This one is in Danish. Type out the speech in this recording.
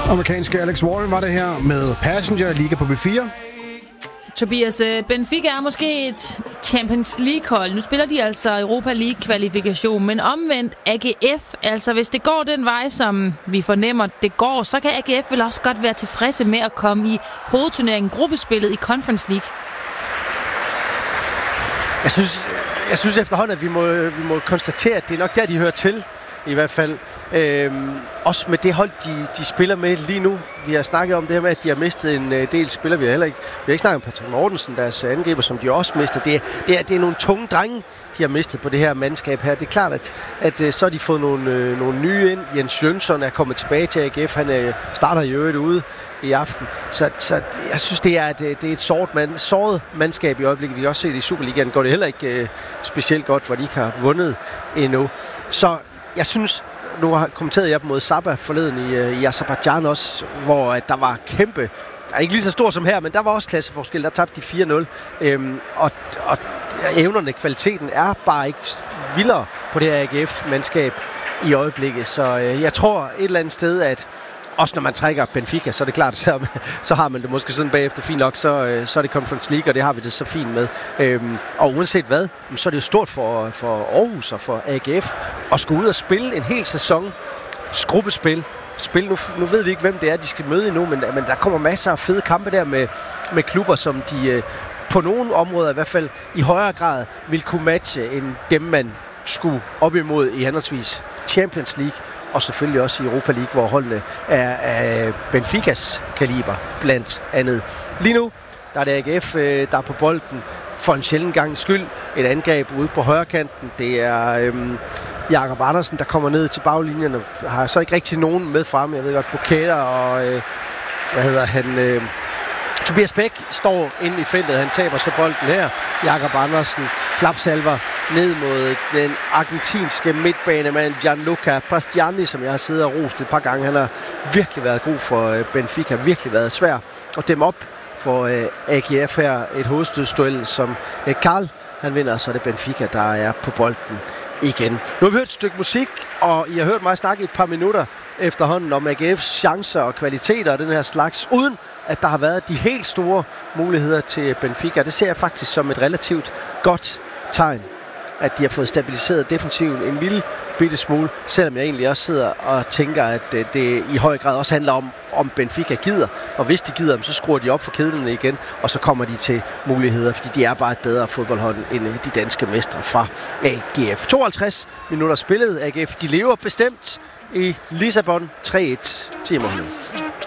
Amerikanske Alex Warren var det her med Passenger, Liga på B4. Tobias, Benfica er måske et Champions League-hold. Nu spiller de altså Europa League-kvalifikation, men omvendt AGF, altså hvis det går den vej, som vi fornemmer, det går, så kan AGF vel også godt være tilfredse med at komme i hovedturneringen, gruppespillet i Conference League. Jeg synes efterhånden, at vi må konstatere, at det er nok der, de hører til, i hvert fald. Også med det hold, de spiller med lige nu. Vi har snakket om det her med, at de har mistet en del spillere. Vi har ikke snakket om Patrick Mortensen, deres angriber, som de også mister. Det er nogle tunge drenge, de har mistet på det her mandskab her. Det er klart, at så har de fået nogle nye ind. Jens Jønsson er kommet tilbage til AGF. Han starter i øvrigt ude i aften. Så jeg synes, det er et såret mandskab i øjeblikket. Vi har også set i Superligaen går det heller ikke specielt godt, hvor de ikke har vundet endnu. Så jeg synes, nu har kommenteret jeg mod Sabah forleden i Aserbajdsjan også, hvor der var kæmpe, der er ikke lige så stor som her, men der var også klasseforskel, der tabte de 4-0, og evnerne, kvaliteten er bare ikke vildere på det her AGF-mandskab i øjeblikket, så jeg tror et eller andet sted, at også når man trækker Benfica, så er det klart, så har man det måske sådan bagefter fint nok, så er det Conference League, og det har vi det så fint med. Og uanset hvad, så er det jo stort for Aarhus og for AGF at skulle ud og spille en hel sæson gruppespil. Nu ved vi ikke, hvem det er, de skal møde endnu, men der kommer masser af fede kampe der med klubber, som de på nogle områder i hvert fald i højere grad vil kunne matche end dem, man skulle op imod i henholdsvis Champions League, og selvfølgelig også i Europa League, hvor holdene er af Benficas kaliber, blandt andet. Lige nu, der er det AGF, der er på bolden for en sjælden gangs skyld. Et angreb ude på højrekanten. Det er Jakob Andersen, der kommer ned til baglinjen, og har så ikke rigtig nogen med frem. Jeg ved godt, Buketa og Tobias Bæk står inde i feltet. Han taber så bolden her. Jakob Andersen klapsalver ned mod den argentinske midtbanemand Gianluca Pastiani, som jeg har siddet og rost et par gange. Han har virkelig været god for Benfica, virkelig været svær at dæmme op for AGF her. Et hovedstødsduel, som Karl han vinder, så er det Benfica, der er på bolden igen. Nu har vi hørt et stykke musik, og I har hørt mig snakke et par minutter efterhånden om AGF's chancer og kvaliteter og den her slags, uden at der har været de helt store muligheder til Benfica. Det ser jeg faktisk som et relativt godt tegn, at de har fået stabiliseret defensiven en lille bitte smule, selvom jeg egentlig også sidder og tænker, at det i høj grad også handler om Benfica gider, og hvis de gider, så skruer de op for kedlerne igen, og så kommer de til muligheder, fordi de er bare et bedre fodboldhold end de danske mestre fra AGF. 52 minutter spillet. AGF, de lever bestemt i Lissabon 3-1 til Morgen.